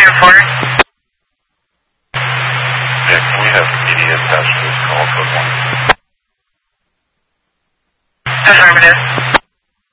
reporter. Nick, can we have media attached to this call code 1? Affirmative.